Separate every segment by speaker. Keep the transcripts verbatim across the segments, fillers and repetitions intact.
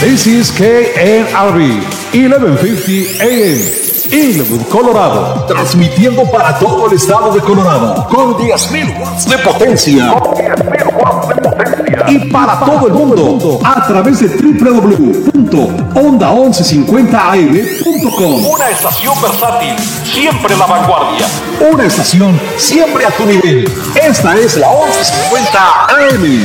Speaker 1: This is K N R B, eleven fifty A M. Inglewood, Colorado,
Speaker 2: transmitiendo para todo el estado de Colorado con diez mil watts de potencia.
Speaker 1: Con diez mil watts de potencia. Y para todo el mundo a través de doble u doble u doble u punto onda once cincuenta a m punto com.
Speaker 2: Una estación versátil, siempre a la vanguardia. Una estación siempre a tu nivel. Esta es la once cincuenta A M.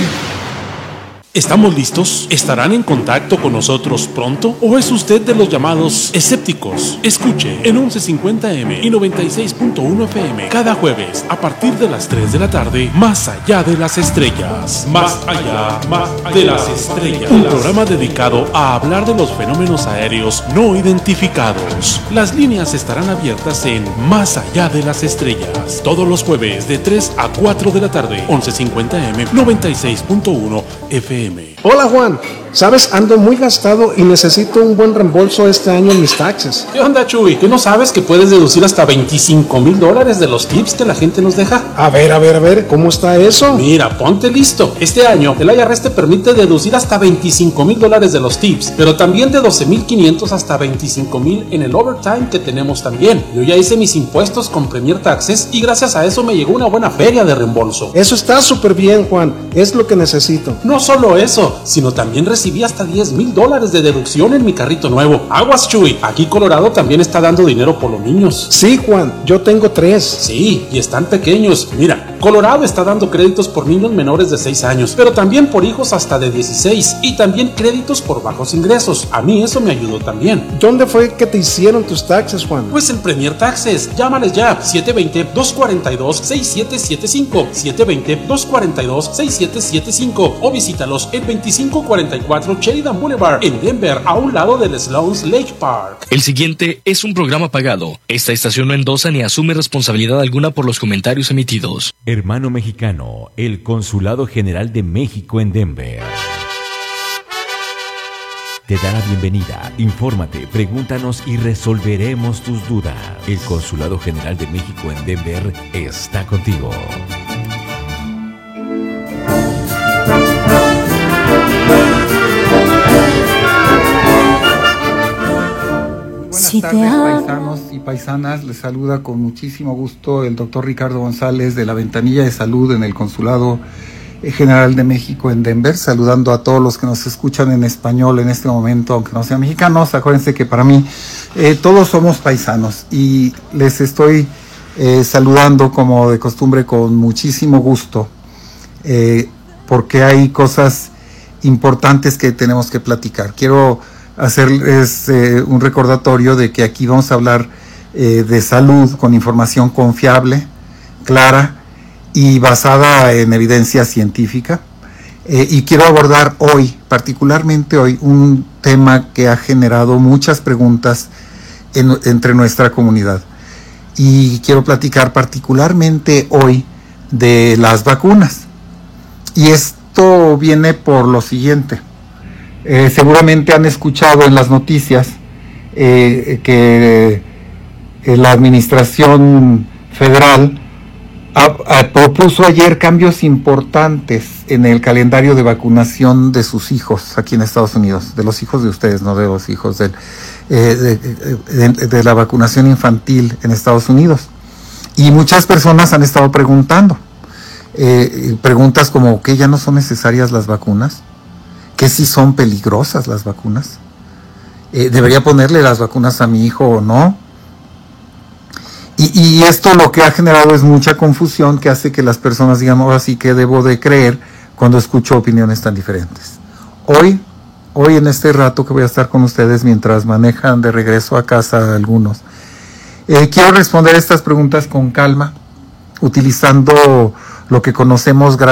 Speaker 3: ¿Estamos listos? ¿Estarán en contacto con nosotros pronto? ¿O es usted de los llamados escépticos? Escuche en once cincuenta A M y noventa y seis punto uno F M cada jueves a partir de las tres de la tarde, Más allá de las estrellas. Más allá más de las estrellas. Un programa dedicado a hablar de los fenómenos aéreos no identificados. Las líneas estarán abiertas en Más allá de las estrellas. Todos los jueves de tres a cuatro de la tarde, once cincuenta A M, noventa y seis punto uno F M.
Speaker 4: Hola Juan, sabes, ando muy gastado y necesito un buen reembolso este año en mis taxes.
Speaker 3: ¿Qué onda, Chuy? ¿Qué no sabes que puedes deducir hasta veinticinco mil dólares de los tips que la gente nos deja?
Speaker 4: A ver, a ver, a ver, ¿cómo está eso?
Speaker 3: Mira, ponte listo. Este año el I R S te permite deducir hasta veinticinco mil dólares de los tips, pero también de doce mil quinientos hasta veinticinco mil en el overtime que tenemos también. Yo ya hice mis impuestos con Premier Taxes y gracias a eso me llegó una buena feria de reembolso.
Speaker 4: Eso está súper bien, Juan, es lo que necesito.
Speaker 3: No solo eso, sino también recibí hasta diez mil dólares de deducción en mi carrito nuevo. Aguas, Chuy, aquí Colorado también está dando dinero por los niños.
Speaker 4: Sí, Juan, yo tengo tres.
Speaker 3: Sí, y están pequeños. Mira, Colorado está dando créditos por niños menores de seis años, pero también por hijos hasta de dieciséis y también créditos por bajos ingresos. A mí eso me ayudó también.
Speaker 4: ¿Dónde fue que te hicieron tus taxes, Juan?
Speaker 3: Pues en Premier Taxes. Llámales ya, siete dos cero, dos cuatro dos, seis siete siete cinco, siete dos cero, dos cuatro dos, seis siete siete cinco o visítalos en veinticinco cuarenta y cuatro Sheridan Boulevard en Denver, a un lado del Sloan's Lake Park.
Speaker 5: El siguiente es un programa pagado. Esta estación no endosa ni asume responsabilidad alguna por los comentarios emitidos.
Speaker 6: Hermano Mexicano, el Consulado General de México en Denver te da la bienvenida. Infórmate, pregúntanos y resolveremos tus dudas. El Consulado General de México en Denver está contigo.
Speaker 7: Buenas si tardes, paisanos y paisanas. Les saluda con muchísimo gusto el doctor Ricardo González de la Ventanilla de Salud en el Consulado General de México en Denver, saludando a todos los que nos escuchan en español en este momento, aunque no sean mexicanos. Acuérdense que para mí eh, todos somos paisanos y les estoy eh, saludando como de costumbre con muchísimo gusto, eh, porque hay cosas importantes que tenemos que platicar. Quiero hacerles eh, un recordatorio de que aquí vamos a hablar eh, de salud con información confiable, clara y basada en evidencia científica. Eh, y quiero abordar hoy, particularmente hoy, un tema que ha generado muchas preguntas en, entre nuestra comunidad. Y quiero platicar particularmente hoy de las vacunas. Y esto viene por lo siguiente. Eh, seguramente han escuchado en las noticias eh, que eh, la administración federal a, a, propuso ayer cambios importantes en el calendario de vacunación de sus hijos aquí en Estados Unidos, de los hijos de ustedes, no de los hijos del, eh, de, de, de la vacunación infantil en Estados Unidos. Y muchas personas han estado preguntando, eh, preguntas como ¿que ya no son necesarias las vacunas? ¿Que si son peligrosas las vacunas? Eh, ¿Debería ponerle las vacunas a mi hijo o no? Y, y esto lo que ha generado es mucha confusión que hace que las personas digan, ahora sí que debo de creer cuando escucho opiniones tan diferentes. Hoy, hoy en este rato que voy a estar con ustedes mientras manejan de regreso a casa algunos, eh, quiero responder estas preguntas con calma, utilizando lo que conocemos